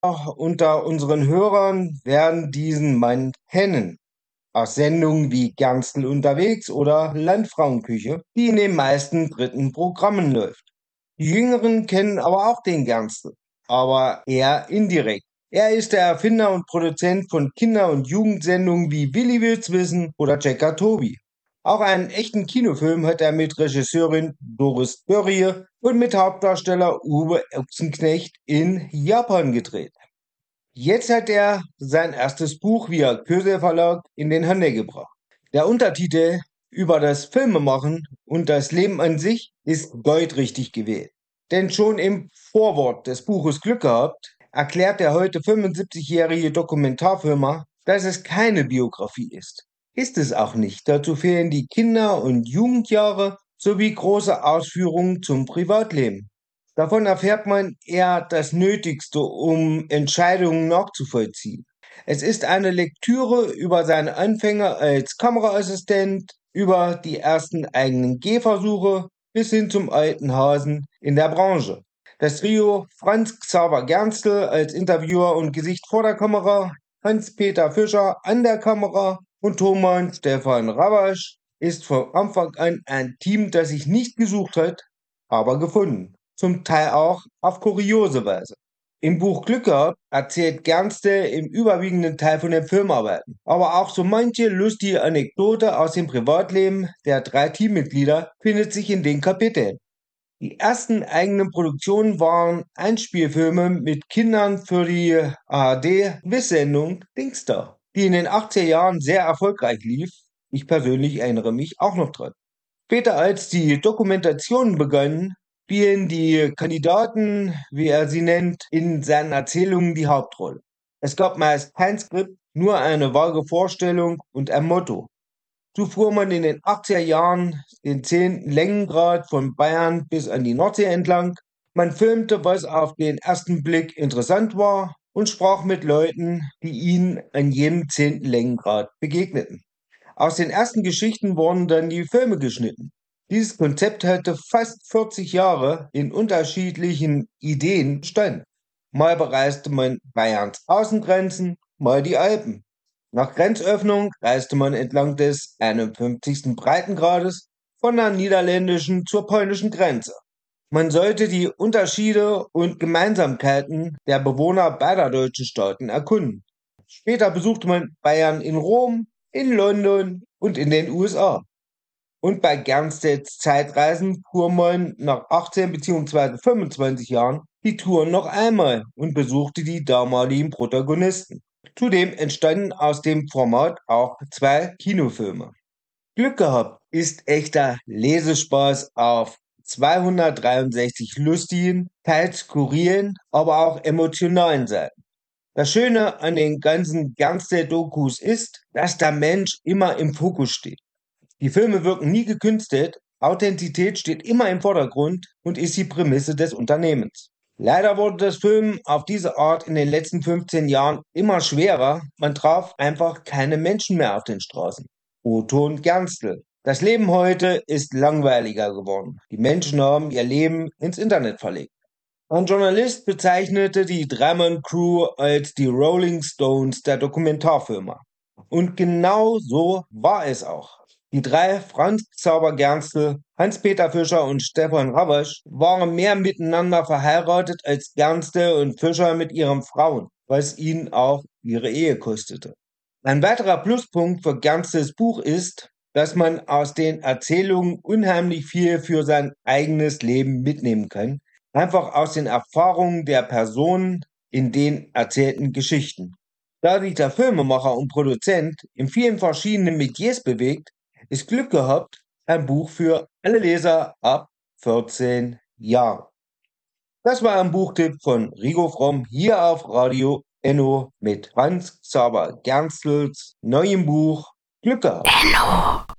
unter unseren Hörern werden diesen Mann kennen. Aus Sendungen wie Gernstel unterwegs oder Landfrauenküche, die in den meisten dritten Programmen läuft. Die Jüngeren kennen aber auch den Gernstel, aber eher indirekt. Er ist der Erfinder und Produzent von Kinder- und Jugendsendungen wie Willi will's wissen oder Checker Tobi. Auch einen echten Kinofilm hat er mit Regisseurin Doris Dörrie und mit Hauptdarsteller Uwe Ochsenknecht in Japan gedreht. Jetzt hat er sein erstes Buch via Kösel Verlag in den Handel gebracht. Der Untertitel über das Filmemachen und das Leben an sich ist goldrichtig gewählt. Denn schon im Vorwort des Buches Glück gehabt erklärt der heute 75-jährige Dokumentarfilmer, dass es keine Biografie ist. Ist es auch nicht. Dazu fehlen die Kinder- und Jugendjahre sowie große Ausführungen zum Privatleben. Davon erfährt man eher das Nötigste, um Entscheidungen nachzuvollziehen. Es ist eine Lektüre über seine Anfänge als Kameraassistent, über die ersten eigenen Gehversuche bis hin zum alten Hasen in der Branche. Das Trio Franz Xaver Gernstel als Interviewer und Gesicht vor der Kamera, Hans-Peter Fischer an der Kamera und Thomann Stefan Rabasch ist von Anfang an ein Team, das sich nicht gesucht hat, aber gefunden. Zum Teil auch auf kuriose Weise. Im Buch Glück gehabt erzählt Gernstel im überwiegenden Teil von den Filmarbeiten, aber auch so manche lustige Anekdote aus dem Privatleben der drei Teammitglieder findet sich in den Kapiteln. Die ersten eigenen Produktionen waren Einspielfilme mit Kindern für die ARD-Quiz-Sendung Dingsda, die in den 80er Jahren sehr erfolgreich lief. Ich persönlich erinnere mich auch noch dran. Später, als die Dokumentationen begannen, spielen die Kandidaten, wie er sie nennt, in seinen Erzählungen die Hauptrolle. Es gab meist kein Skript, nur eine vage Vorstellung und ein Motto. So fuhr man in den 80er Jahren den 10. Längengrad von Bayern bis an die Nordsee entlang. Man filmte, was auf den ersten Blick interessant war und sprach mit Leuten, die ihnen an jedem 10. Längengrad begegneten. Aus den ersten Geschichten wurden dann die Filme geschnitten. Dieses Konzept hatte fast 40 Jahre in unterschiedlichen Ideen Bestand. Mal bereiste man Bayerns Außengrenzen, mal die Alpen. Nach Grenzöffnung reiste man entlang des 51. Breitengrades von der niederländischen zur polnischen Grenze. Man sollte die Unterschiede und Gemeinsamkeiten der Bewohner beider deutschen Staaten erkunden. Später besuchte man Bayern in Rom, in London und in den USA. Und bei Gernstedts Zeitreisen fuhr man nach 18 bzw. 25 Jahren die Tour noch einmal und besuchte die damaligen Protagonisten. Zudem entstanden aus dem Format auch zwei Kinofilme. Glück gehabt ist echter Lesespaß auf 263 lustigen, teils skurrilen, aber auch emotionalen Seiten. Das Schöne an den ganzen Gangster-Dokus ist, dass der Mensch immer im Fokus steht. Die Filme wirken nie gekünstelt, Authentizität steht immer im Vordergrund und ist die Prämisse des Unternehmens. Leider wurde das Filmen auf diese Art in den letzten 15 Jahren immer schwerer, man traf einfach keine Menschen mehr auf den Straßen. Otto und Gernstel. Das Leben heute ist langweiliger geworden. Die Menschen haben ihr Leben ins Internet verlegt. Ein Journalist bezeichnete die Dreimann-Crew als die Rolling Stones der Dokumentarfilmer. Und genau so war es auch. Die drei, Franz Xaver Gernstel, Hans-Peter Fischer und Stefan Rabasch, waren mehr miteinander verheiratet als Gernstel und Fischer mit ihren Frauen, was ihnen auch ihre Ehe kostete. Ein weiterer Pluspunkt für Gernstels Buch ist, dass man aus den Erzählungen unheimlich viel für sein eigenes Leben mitnehmen kann, einfach aus den Erfahrungen der Personen in den erzählten Geschichten. Da sich der Filmemacher und Produzent in vielen verschiedenen Metiers bewegt, ist Glück gehabt ein Buch für alle Leser ab 14 Jahren. Das war ein Buchtipp von Rigo Fromm hier auf Radio Enno mit Franz Xaver Gernstels neuem Buch Glück gehabt.